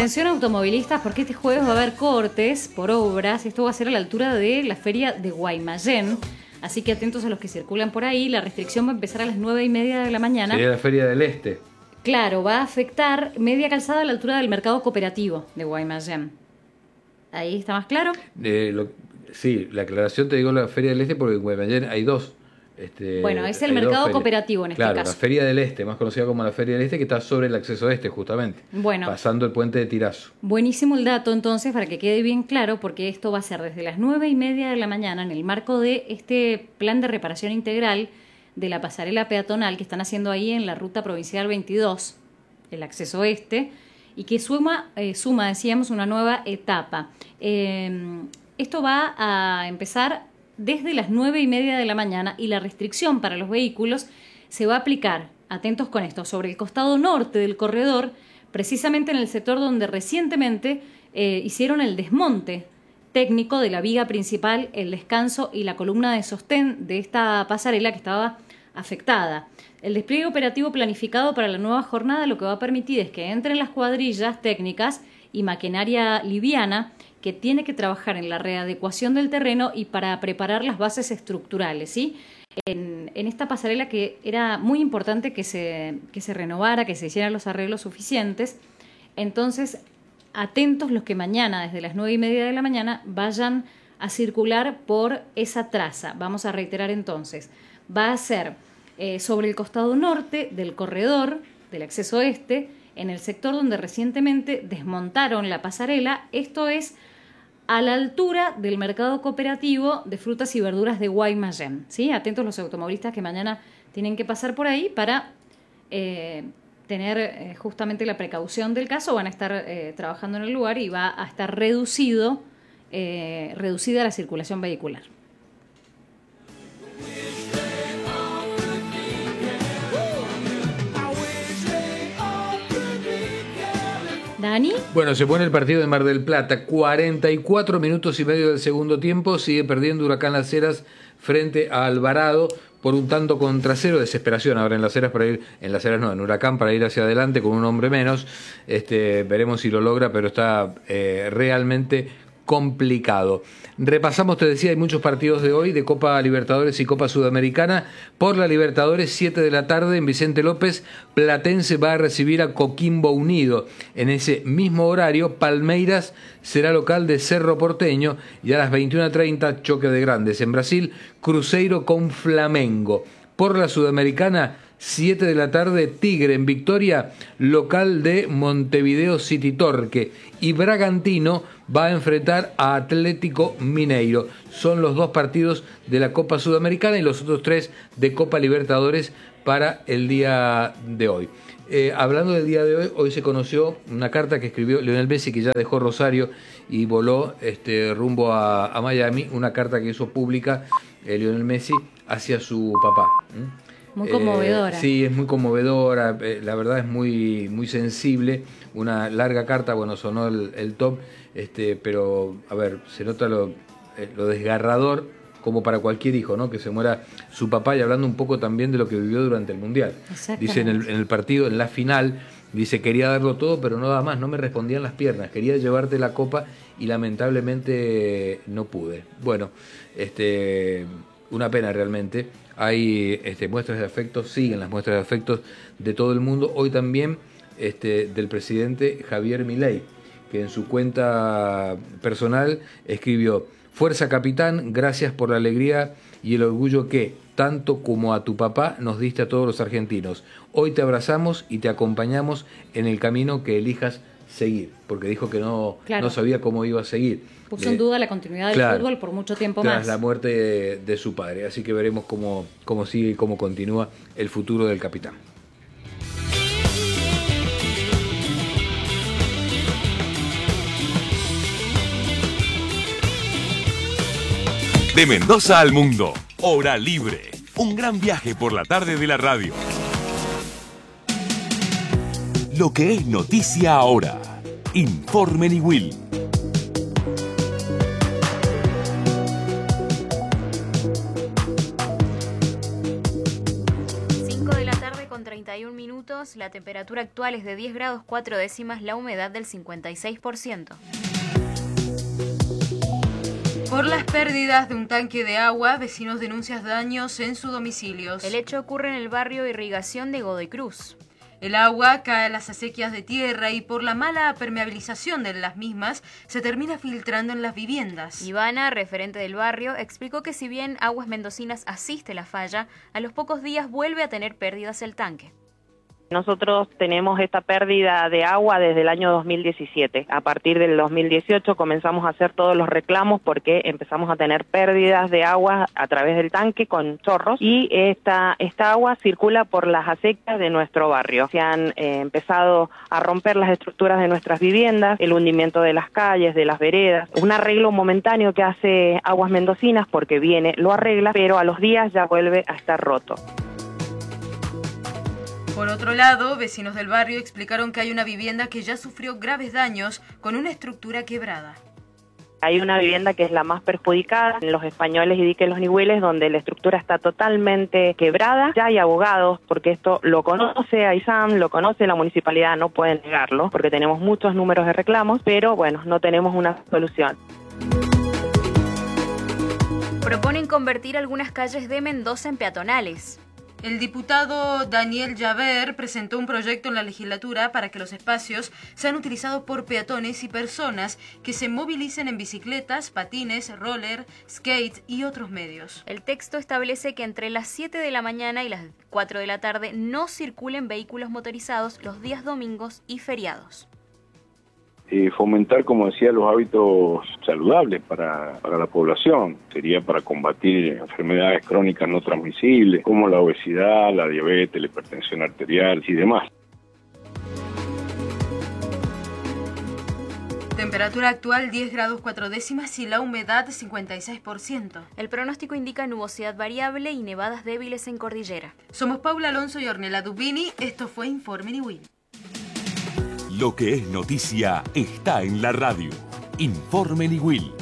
Atención automovilistas, porque este jueves va a haber cortes por obras. Esto va a ser a la altura de la feria de Guaymallén. Así que atentos a los que circulan por ahí. La restricción va a empezar a las 9:30 de la mañana. Sería la Feria del Este. Claro, va a afectar media calzada a la altura del mercado cooperativo de Guaymallén. ¿Ahí está más claro? Sí, la aclaración te digo la Feria del Este porque en Guaymallén hay dos. Bueno, es el mercado cooperativo en este caso. Claro, la Feria del Este, más conocida como la Feria del Este, que está sobre el acceso este, justamente. Bueno. Pasando el puente de Tirazo. Buenísimo el dato, entonces, para que quede bien claro, porque esto va a ser desde las 9:30 de la mañana en el marco de este plan de reparación integral de la pasarela peatonal que están haciendo ahí en la ruta provincial 22, el acceso este, y que suma, decíamos, una nueva etapa. Esto va a empezar desde las 9:30 de la mañana y la restricción para los vehículos se va a aplicar, atentos con esto, sobre el costado norte del corredor, precisamente en el sector donde recientemente hicieron el desmonte técnico de la viga principal, el descanso y la columna de sostén de esta pasarela que estaba afectada. El despliegue operativo planificado para la nueva jornada lo que va a permitir es que entren las cuadrillas técnicas y maquinaria liviana que tiene que trabajar en la readecuación del terreno y para preparar las bases estructurales, ¿sí? En esta pasarela que era muy importante que se renovara, que se hicieran los arreglos suficientes. Entonces, atentos los que mañana, desde las 9:30 de la mañana, vayan a circular por esa traza. Vamos a reiterar entonces. Va a ser sobre el costado norte del corredor, del acceso este, en el sector donde recientemente desmontaron la pasarela. Esto es a la altura del mercado cooperativo de frutas y verduras de Guaymallén, ¿sí? Atentos los automovilistas que mañana tienen que pasar por ahí para tener justamente la precaución del caso. Van a estar trabajando en el lugar y va a estar reducida la circulación vehicular. ¿Dani? Bueno, se pone el partido de Mar del Plata. 44 minutos y medio del segundo tiempo. Sigue perdiendo Huracán Las Heras frente a Alvarado por un tanto contra cero. Desesperación ahora en Las Heras para ir, en Huracán para ir hacia adelante con un hombre menos. Veremos si lo logra, pero está realmente complicado. Repasamos, te decía, hay muchos partidos de hoy de Copa Libertadores y Copa Sudamericana. Por la Libertadores, 7 de la tarde en Vicente López, Platense va a recibir a Coquimbo Unido. En ese mismo horario, Palmeiras será local de Cerro Porteño y a las 21:30, choque de grandes. En Brasil, Cruzeiro con Flamengo. Por la Sudamericana, 7 de la tarde, Tigre en Victoria, local de Montevideo City Torque. Y Bragantino va a enfrentar a Atlético Mineiro. Son los dos partidos de la Copa Sudamericana y los otros 3 de Copa Libertadores para el día de hoy. Hablando del día de hoy, hoy se conoció una carta que escribió Lionel Messi, que ya dejó Rosario y voló rumbo a Miami, una carta que hizo pública Lionel Messi hacia su papá. Muy conmovedora. Sí, es muy conmovedora, la verdad es muy, muy sensible, una larga carta, bueno, sonó el top, pero a ver, se nota lo desgarrador como para cualquier hijo, ¿no? Que se muera su papá, y hablando un poco también de lo que vivió durante el Mundial. Dice en el partido, en la final, dice, quería darlo todo, pero no daba más, no me respondían las piernas, quería llevarte la copa y lamentablemente no pude. Bueno, una pena realmente. Hay muestras de afecto, siguen las muestras de afecto de todo el mundo. Hoy también del presidente Javier Milei, que en su cuenta personal escribió: Fuerza capitán, gracias por la alegría y el orgullo que, tanto como a tu papá, nos diste a todos los argentinos. Hoy te abrazamos y te acompañamos en el camino que elijas seguir, porque dijo que no sabía cómo iba a seguir. Puso en duda la continuidad del fútbol por mucho tiempo más. Tras la muerte de su padre. Así que veremos cómo sigue y cómo continúa el futuro del capitán. De Mendoza al mundo, Hora Libre. Un gran viaje por la tarde de la radio. Lo que es noticia ahora. Informe Niwil. 31 minutos. La temperatura actual es de 10 grados 4 décimas, la humedad del 56%. Por las pérdidas de un tanque de agua, vecinos denuncian daños en sus domicilios. El hecho ocurre en el barrio Irrigación de Godoy Cruz. El agua cae a las acequias de tierra y por la mala permeabilización de las mismas se termina filtrando en las viviendas. Ivana, referente del barrio, explicó que si bien Aguas Mendocinas asiste la falla, a los pocos días vuelve a tener pérdidas el tanque. Nosotros tenemos esta pérdida de agua desde el año 2017. A partir del 2018 comenzamos a hacer todos los reclamos porque empezamos a tener pérdidas de agua a través del tanque con chorros y esta agua circula por las acequias de nuestro barrio. Se han empezado a romper las estructuras de nuestras viviendas, el hundimiento de las calles, de las veredas. Un arreglo momentáneo que hace Aguas Mendocinas porque viene, lo arregla, pero a los días ya vuelve a estar roto. Por otro lado, vecinos del barrio explicaron que hay una vivienda que ya sufrió graves daños con una estructura quebrada. Hay una vivienda que es la más perjudicada, en Los Españoles y Dique Los Nihueles, donde la estructura está totalmente quebrada. Ya hay abogados, porque esto lo conoce AISAM, lo conoce la municipalidad, no pueden negarlo, porque tenemos muchos números de reclamos, pero bueno, no tenemos una solución. Proponen convertir algunas calles de Mendoza en peatonales. El diputado Daniel Javer presentó un proyecto en la legislatura para que los espacios sean utilizados por peatones y personas que se movilicen en bicicletas, patines, roller, skate y otros medios. El texto establece que entre las 7 de la mañana y las 4 de la tarde no circulen vehículos motorizados los días domingos y feriados. Fomentar, como decía, los hábitos saludables para la población. Sería para combatir enfermedades crónicas no transmisibles, como la obesidad, la diabetes, la hipertensión arterial y demás. Temperatura actual 10 grados 4 décimas y la humedad 56%. El pronóstico indica nubosidad variable y nevadas débiles en cordillera. Somos Paula Alonso y Ornella Dubini. Esto fue Informe Niwil. Lo que es noticia está en la radio. Informe Niwil.